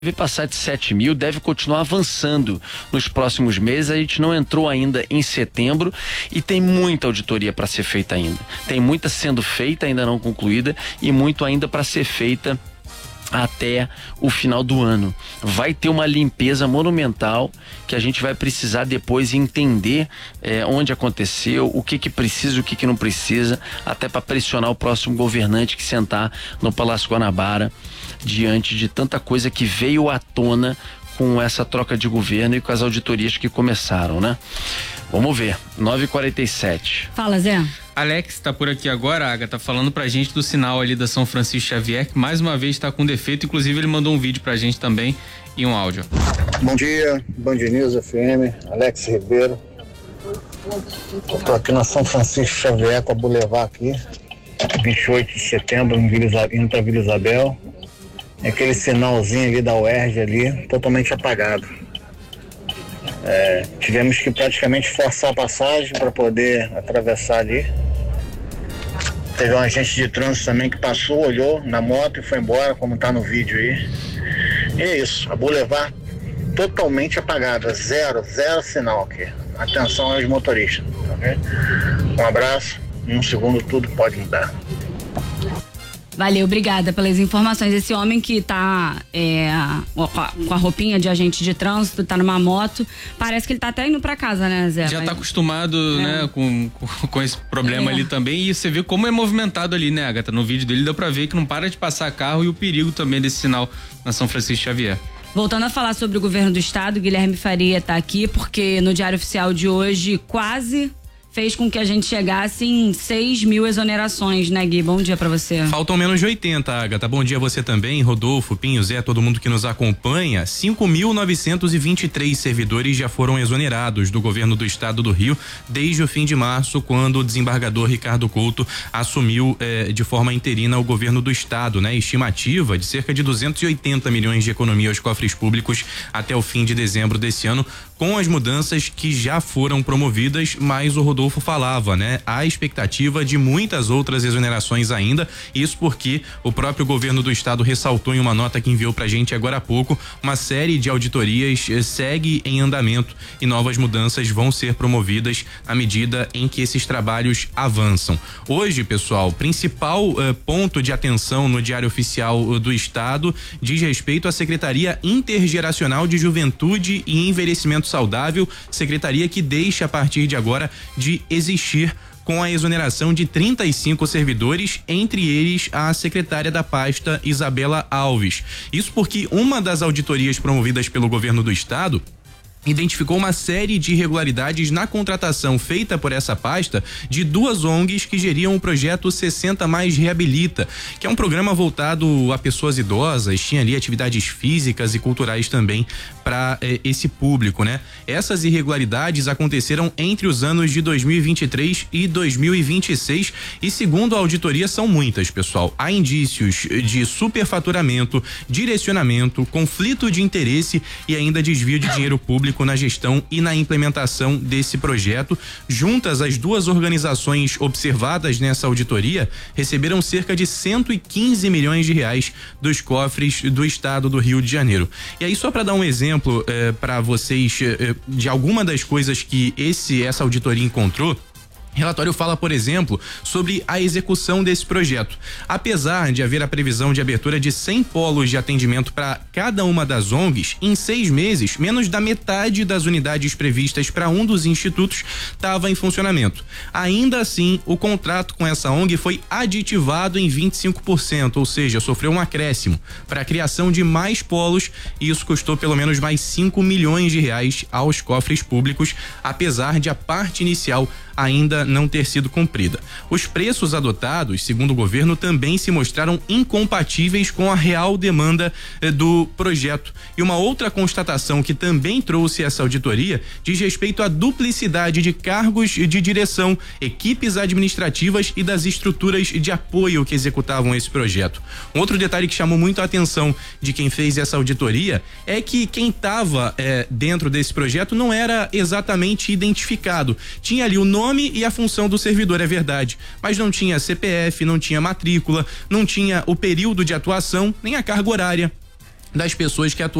deve passar de 7 mil, deve continuar avançando nos próximos meses. A gente não entrou ainda em setembro e tem muita auditoria para ser feita ainda. Tem muita sendo feita, ainda não concluída, e muito ainda para ser feita até o final do ano. Vai ter uma limpeza monumental que a gente vai precisar depois entender onde aconteceu, o que precisa, o que não precisa, até para pressionar o próximo governante que sentar no Palácio Guanabara diante de tanta coisa que veio à tona com essa troca de governo e com as auditorias que começaram, né? Vamos ver, 9h47. Fala, Zé. Alex tá por aqui agora, Agatha, falando pra gente do sinal ali da São Francisco Xavier, que mais uma vez tá com defeito, inclusive ele mandou um vídeo pra gente também e um áudio. Bom dia, Band News FM, Alex Ribeiro. Eu tô aqui na São Francisco Xavier com a Boulevard aqui, 28 de setembro, indo pra Vila Isabel. É aquele sinalzinho ali da UERJ ali, totalmente apagado. Tivemos que praticamente forçar a passagem para poder atravessar ali. Teve um agente de trânsito também que passou, olhou na moto e foi embora, como tá no vídeo aí. E é isso, a Boulevard totalmente apagada, zero sinal aqui. Atenção aos motoristas, ok? Um abraço, em um segundo tudo pode mudar. Valeu, obrigada pelas informações. Esse homem que tá com a roupinha de agente de trânsito, tá numa moto, parece que ele tá até indo pra casa, né, Zé? Já tá acostumado, né, com esse problema ali também, e você vê como é movimentado ali, né, Agatha? No vídeo dele dá pra ver que não para de passar carro e o perigo também desse sinal na São Francisco Xavier. Voltando a falar sobre o governo do estado, Guilherme Faria tá aqui porque no Diário Oficial de hoje quase fez com que a gente chegasse em 6 mil exonerações, né, Gui? Bom dia pra você. Faltam menos de 80, Agatha. Bom dia a você também, Rodolfo, Pinho, Zé, todo mundo que nos acompanha. 5.923 servidores já foram exonerados do governo do estado do Rio desde o fim de março, quando o desembargador Ricardo Couto assumiu de forma interina o governo do estado, né? Estimativa de cerca de 280 milhões de economia aos cofres públicos até o fim de dezembro desse ano, com as mudanças que já foram promovidas, mas o Rodolfo falava, né? Há expectativa de muitas outras exonerações ainda, isso porque o próprio governo do estado ressaltou em uma nota que enviou pra gente agora há pouco, uma série de auditorias segue em andamento e novas mudanças vão ser promovidas à medida em que esses trabalhos avançam. Hoje, pessoal, o principal ponto de atenção no Diário Oficial do Estado diz respeito à Secretaria Intergeracional de Juventude e Envelhecimento Saudável, secretaria que deixa a partir de agora de existir, com a exoneração de 35 servidores, entre eles a secretária da pasta, Isabela Alves. Isso porque uma das auditorias promovidas pelo governo do estado identificou uma série de irregularidades na contratação feita por essa pasta de duas ONGs que geriam o projeto 60 Mais Reabilita, que é um programa voltado a pessoas idosas, tinha ali atividades físicas e culturais também para esse público, né? Essas irregularidades aconteceram entre os anos de 2023 e 2026 e, segundo a auditoria, são muitas, pessoal. Há indícios de superfaturamento, direcionamento, conflito de interesse e ainda desvio de dinheiro público na gestão e na implementação desse projeto. Juntas, as duas organizações observadas nessa auditoria receberam cerca de 115 milhões de reais dos cofres do estado do Rio de Janeiro. E aí, só para dar um exemplo para vocês de alguma das coisas que essa auditoria encontrou, o relatório fala, por exemplo, sobre a execução desse projeto. Apesar de haver a previsão de abertura de 100 polos de atendimento para cada uma das ONGs, em 6 meses, menos da metade das unidades previstas para um dos institutos estava em funcionamento. Ainda assim, o contrato com essa ONG foi aditivado em 25%, ou seja, sofreu um acréscimo para a criação de mais polos, e isso custou pelo menos mais 5 milhões de reais aos cofres públicos, apesar de a parte inicial ainda não ter sido cumprida. Os preços adotados, segundo o governo, também se mostraram incompatíveis com a real demanda do projeto. E uma outra constatação que também trouxe essa auditoria diz respeito à duplicidade de cargos de direção, equipes administrativas e das estruturas de apoio que executavam esse projeto. Um outro detalhe que chamou muito a atenção de quem fez essa auditoria é que quem estava dentro desse projeto não era exatamente identificado. Tinha ali o nome e a função do servidor, é verdade, mas não tinha CPF, não tinha matrícula, não tinha o período de atuação, nem a carga horária. das pessoas que atuaram